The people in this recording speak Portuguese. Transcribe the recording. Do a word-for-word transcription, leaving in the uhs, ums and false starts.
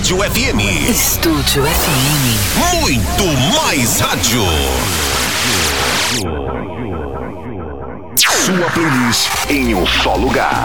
Estúdio F M. Estúdio F M. Muito mais rádio. Sua playlist em um só lugar.